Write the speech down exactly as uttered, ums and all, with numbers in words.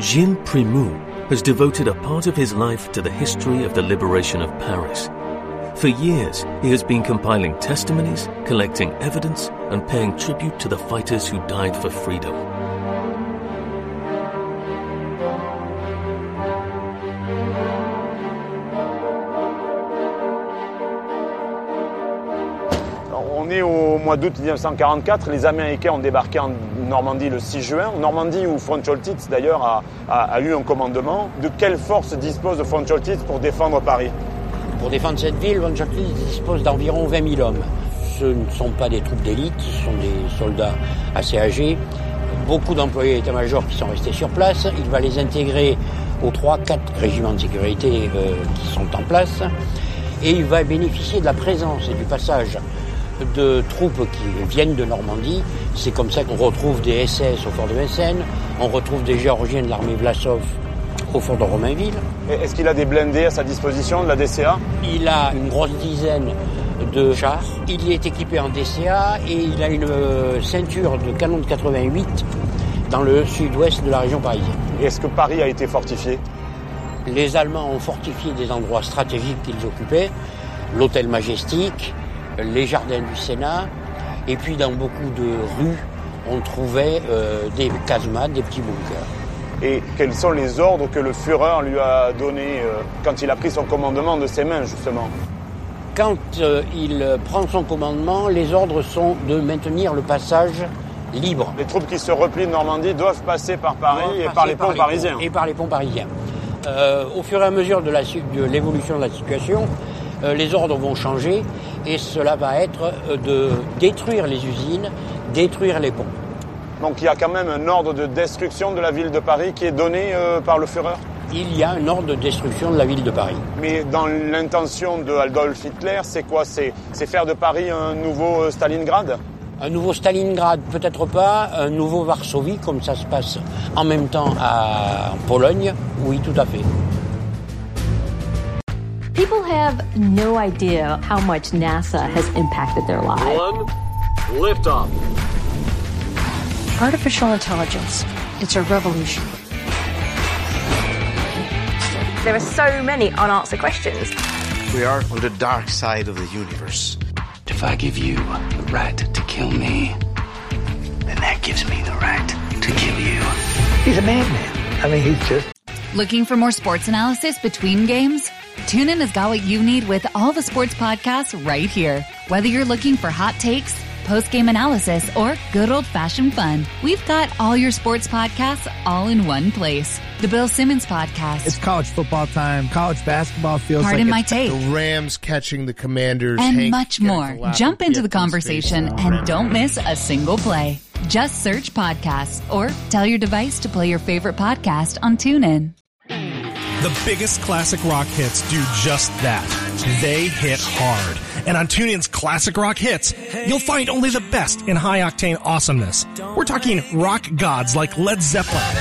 Gilles Primou has devoted a part of his life to the history of the liberation of Paris. For years, he has been compiling testimonies, collecting evidence, and paying tribute to the fighters who died for freedom. On est au mois d'août mille neuf cent quarante-quatre, les Américains ont débarqué en Normandie le six juin. Normandie où von Choltitz d'ailleurs a, a, a eu un commandement. De quelle force dispose von Choltitz pour défendre Paris? Pour défendre cette ville, von Choltitz dispose d'environ vingt mille hommes. Ce ne sont pas des troupes d'élite, ce sont des soldats assez âgés. Beaucoup d'employés d'état-major qui sont restés sur place. Il va les intégrer aux trois quatre régiments de sécurité euh, qui sont en place. Et il va bénéficier de la présence et du passage de troupes qui viennent de Normandie. C'est comme ça qu'on retrouve des S S au fort de Vincennes, on retrouve des Géorgiens de l'armée Vlasov au fort de Romainville. Est-ce qu'il a des blindés à sa disposition de la D C A? Il a une grosse dizaine de chars. Il y est équipé en D C A et il a une ceinture de canons de quatre-vingt-huit dans le sud-ouest de la région parisienne. Est-ce que Paris a été fortifié? Les Allemands ont fortifié des endroits stratégiques qu'ils occupaient, l'hôtel Majestic, les jardins du Sénat, et puis dans beaucoup de rues, on trouvait euh, des casemates, des petits bunkers. Et quels sont les ordres que le Führer lui a donnés euh, quand il a pris son commandement de ses mains, justement? Quand euh, il prend son commandement, les ordres sont de maintenir le passage libre. Les troupes qui se replient de Normandie doivent passer par Paris et par les ponts parisiens. Et par les ponts parisiens. Euh, au fur et à mesure de, la, de l'évolution de la situation, euh, les ordres vont changer et cela va être de détruire les usines, détruire les ponts. Donc il y a quand même un ordre de destruction de la ville de Paris qui est donné euh, par le Führer? Il y a un ordre de destruction de la ville de Paris. Mais dans l'intention de Adolf Hitler, c'est quoi? C'est, c'est faire de Paris un nouveau Stalingrad? Un nouveau Stalingrad, peut-être pas, un nouveau Varsovie, comme ça se passe en même temps à, en Pologne. Oui, tout à fait. People have no idea how much NASA has impacted their lives. One, liftoff. Artificial intelligence, it's a revolution. There are so many unanswered questions. We are on the dark side of the universe. If I give you the right to kill me, then that gives me the right to kill you. He's a madman. I mean, he's just... Looking for more sports analysis between games? TuneIn has got what you need with all the sports podcasts right here. Whether you're looking for hot takes, post-game analysis, or good old-fashioned fun, we've got all your sports podcasts all in one place. The Bill Simmons Podcast. It's college football time. College basketball feels Pardon like my take. The Rams catching the Commanders. And Hank much more. Jump into the conversation and don't miss a single play. Just search podcasts or tell your device to play your favorite podcast on TuneIn. The biggest classic rock hits do just that. They hit hard. And on TuneIn's Classic Rock Hits, you'll find only the best in high-octane awesomeness. We're talking rock gods like Led Zeppelin